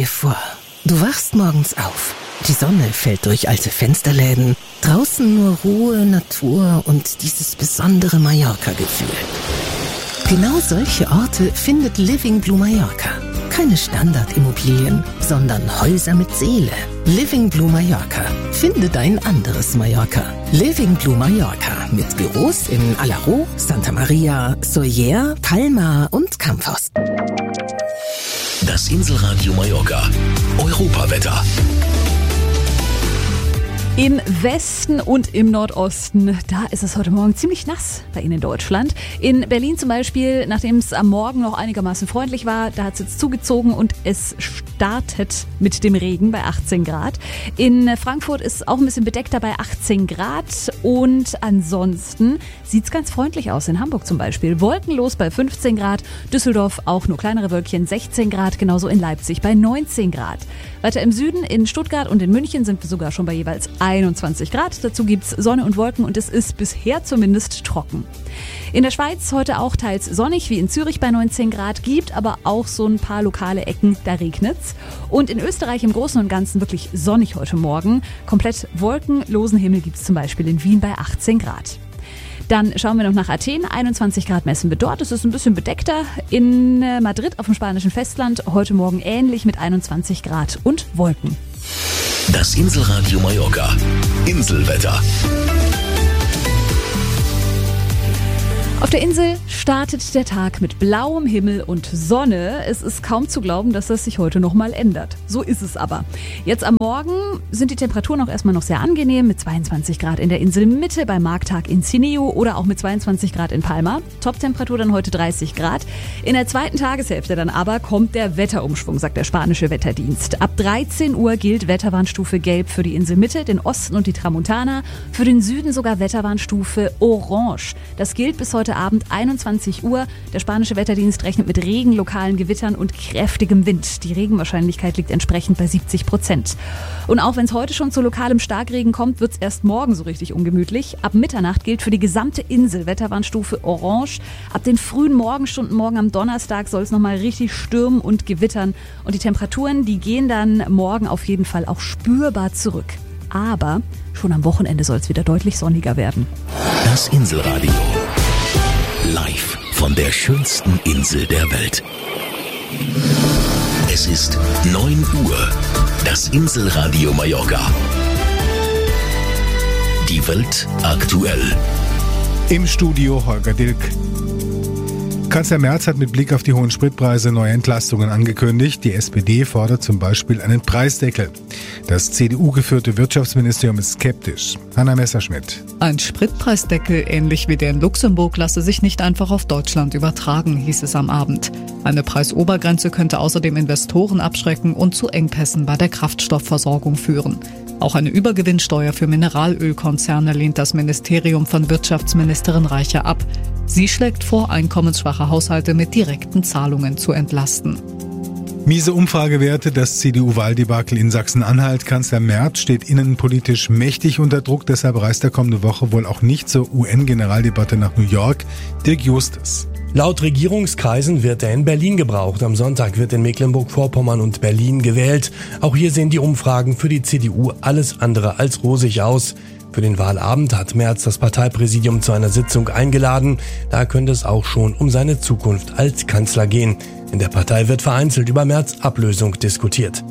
dir vor, du wachst morgens auf. Die Sonne fällt durch alte Fensterläden. Draußen nur Ruhe, Natur und dieses besondere Mallorca-Gefühl. Genau solche Orte findet Living Blue Mallorca. Keine Standardimmobilien, sondern Häuser mit Seele. Living Blue Mallorca. Finde dein anderes Mallorca. Living Blue Mallorca mit Büros in Alaró, Santa Maria, Sóller, Palma und Campos. Das Inselradio Mallorca. Europawetter. Im Westen und im Nordosten, da ist es heute Morgen ziemlich nass bei Ihnen in Deutschland. In Berlin zum Beispiel, nachdem es am Morgen noch einigermaßen freundlich war, da hat es jetzt zugezogen und es startet mit dem Regen bei 18 Grad. In Frankfurt ist es auch ein bisschen bedeckter bei 18 Grad und ansonsten sieht es ganz freundlich aus. In Hamburg zum Beispiel wolkenlos bei 15 Grad, Düsseldorf auch nur kleinere Wölkchen 16 Grad, genauso in Leipzig bei 19 Grad. Weiter im Süden, in Stuttgart und in München sind wir sogar schon bei jeweils 21 Grad. Dazu gibt's Sonne und Wolken und es ist bisher zumindest trocken. In der Schweiz heute auch teils sonnig, wie in Zürich bei 19 Grad, gibt aber auch so ein paar lokale Ecken, da regnet's. Und in Österreich im Großen und Ganzen wirklich sonnig heute Morgen. Komplett wolkenlosen Himmel gibt's zum Beispiel in Wien bei 18 Grad. Dann schauen wir noch nach Athen. 21 Grad messen wir dort. Es ist ein bisschen bedeckter. In Madrid auf dem spanischen Festland heute Morgen ähnlich mit 21 Grad und Wolken. Das Inselradio Mallorca. Inselwetter. Auf der Insel startet der Tag mit blauem Himmel und Sonne. Es ist kaum zu glauben, dass das sich heute noch mal ändert. So ist es aber. Jetzt am Morgen sind die Temperaturen auch erstmal noch sehr angenehm mit 22 Grad in der Inselmitte, beim Markttag in Cineo oder auch mit 22 Grad in Palma. Toptemperatur dann heute 30 Grad. In der zweiten Tageshälfte dann aber kommt der Wetterumschwung, sagt der spanische Wetterdienst. Ab 13 Uhr gilt Wetterwarnstufe Gelb für die Inselmitte, den Osten und die Tramontana. Für den Süden sogar Wetterwarnstufe Orange. Das gilt bis heute Abend 21 Uhr. Der spanische Wetterdienst rechnet mit Regen, lokalen Gewittern und kräftigem Wind. Die Regenwahrscheinlichkeit liegt entsprechend bei 70%. Und auch wenn es heute schon zu lokalem Starkregen kommt, wird es erst morgen so richtig ungemütlich. Ab Mitternacht gilt für die gesamte Insel Wetterwarnstufe Orange. Ab den frühen Morgenstunden morgen am Donnerstag soll es nochmal richtig stürmen und gewittern. Und die Temperaturen, die gehen dann morgen auf jeden Fall auch spürbar zurück. Aber schon am Wochenende soll es wieder deutlich sonniger werden. Das Inselradio. Live von der schönsten Insel der Welt. Es ist 9 Uhr. Das Inselradio Mallorca. Die Welt aktuell. Im Studio Holger Dilk. Kanzler Merz hat mit Blick auf die hohen Spritpreise neue Entlastungen angekündigt. Die SPD fordert zum Beispiel einen Preisdeckel. Das CDU-geführte Wirtschaftsministerium ist skeptisch. Hanna Messerschmidt. Ein Spritpreisdeckel, ähnlich wie der in Luxemburg, lasse sich nicht einfach auf Deutschland übertragen, hieß es am Abend. Eine Preisobergrenze könnte außerdem Investoren abschrecken und zu Engpässen bei der Kraftstoffversorgung führen. Auch eine Übergewinnsteuer für Mineralölkonzerne lehnt das Ministerium von Wirtschaftsministerin Reiche ab. Sie schlägt vor, einkommensschwache Haushalte mit direkten Zahlungen zu entlasten. Miese Umfragewerte, das CDU-Wahldebakel in Sachsen-Anhalt. Kanzler Merz steht innenpolitisch mächtig unter Druck, deshalb reist er kommende Woche wohl auch nicht zur UN-Generaldebatte nach New York. Dirk Justus. Laut Regierungskreisen wird er in Berlin gebraucht. Am Sonntag wird in Mecklenburg-Vorpommern und Berlin gewählt. Auch hier sehen die Umfragen für die CDU alles andere als rosig aus. Für den Wahlabend hat Merz das Parteipräsidium zu einer Sitzung eingeladen. Da könnte es auch schon um seine Zukunft als Kanzler gehen. In der Partei wird vereinzelt über Merz' Ablösung diskutiert.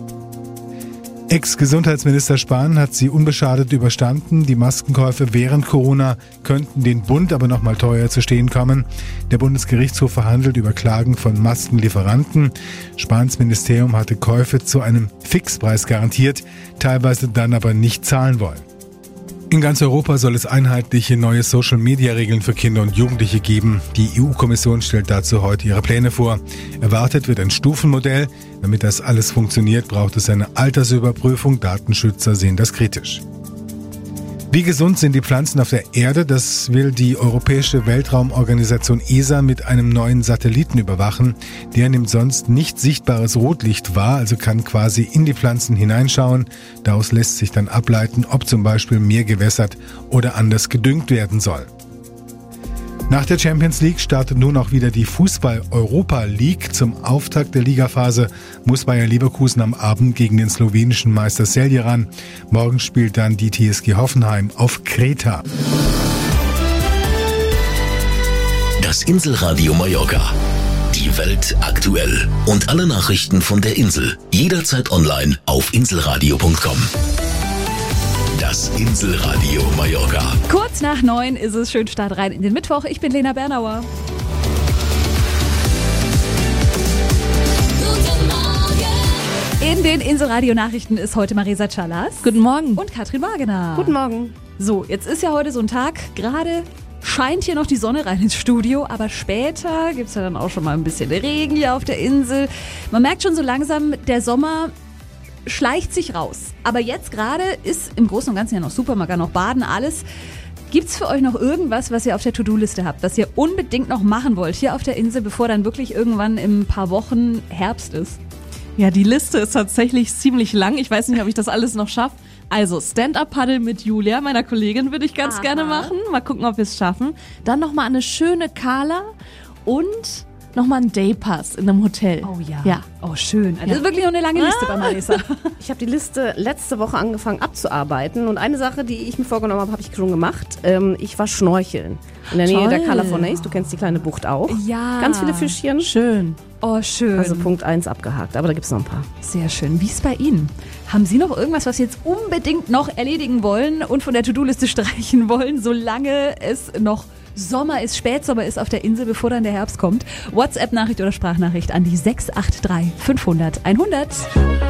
Ex-Gesundheitsminister Spahn hat sie unbeschadet überstanden. Die Maskenkäufe während Corona könnten den Bund aber noch mal teuer zu stehen kommen. Der Bundesgerichtshof verhandelt über Klagen von Maskenlieferanten. Spahns Ministerium hatte Käufe zu einem Fixpreis garantiert, teilweise dann aber nicht zahlen wollen. In ganz Europa soll es einheitliche neue Social-Media-Regeln für Kinder und Jugendliche geben. Die EU-Kommission stellt dazu heute ihre Pläne vor. Erwartet wird ein Stufenmodell. Damit das alles funktioniert, braucht es eine Altersüberprüfung. Datenschützer sehen das kritisch. Wie gesund sind die Pflanzen auf der Erde? Das will die Europäische Weltraumorganisation ESA mit einem neuen Satelliten überwachen. Der nimmt sonst nicht sichtbares Rotlicht wahr, also kann quasi in die Pflanzen hineinschauen. Daraus lässt sich dann ableiten, ob zum Beispiel mehr gewässert oder anders gedüngt werden soll. Nach der Champions League startet nun auch wieder die Fußball-Europa League. Zum Auftakt der Ligaphase muss Bayer Leverkusen am Abend gegen den slowenischen Meister Celje ran. Morgen spielt dann die TSG Hoffenheim auf Kreta. Das Inselradio Mallorca. Die Welt aktuell. Und alle Nachrichten von der Insel. Jederzeit online auf inselradio.com. Das Inselradio Mallorca. Kurz nach 9 ist es. Schön Start rein in den Mittwoch. Ich bin Lena Bernauer. In den Inselradio-Nachrichten ist heute Marisa Callas. Guten Morgen. Und Katrin Wagener. Guten Morgen. So, jetzt ist ja heute so ein Tag. Gerade scheint hier noch die Sonne rein ins Studio, aber später gibt es ja dann auch schon mal ein bisschen Regen hier auf der Insel. Man merkt schon so langsam, der Sommer schleicht sich raus. Aber jetzt gerade ist im Großen und Ganzen ja noch super, man kann noch baden, alles. Gibt's für euch noch irgendwas, was ihr auf der To-Do-Liste habt, was ihr unbedingt noch machen wollt hier auf der Insel, bevor dann wirklich irgendwann in ein paar Wochen Herbst ist? Ja, die Liste ist tatsächlich ziemlich lang. Ich weiß nicht, ob ich das alles noch schaffe. Also Stand-Up-Paddle mit Julia, meiner Kollegin, würde ich ganz gerne machen. Mal gucken, ob wir es schaffen. Dann nochmal eine schöne Kala und nochmal einen Daypass in einem Hotel. Oh ja. Oh, schön. Das ist wirklich noch eine lange Liste bei Marisa. Ich habe die Liste letzte Woche angefangen abzuarbeiten und eine Sache, die ich mir vorgenommen habe, habe ich schon gemacht. Ich war schnorcheln. In der Nähe der Cala Fornace, du kennst die kleine Bucht auch. Ja. Ganz viele Fischchen. Schön. Oh, schön. Also Punkt 1 abgehakt, aber da gibt es noch ein paar. Sehr schön. Wie ist es bei Ihnen? Haben Sie noch irgendwas, was Sie jetzt unbedingt noch erledigen wollen und von der To-Do-Liste streichen wollen, solange es noch Sommer ist, Spätsommer ist auf der Insel, bevor dann der Herbst kommt? WhatsApp-Nachricht oder Sprachnachricht an die 683 500 100.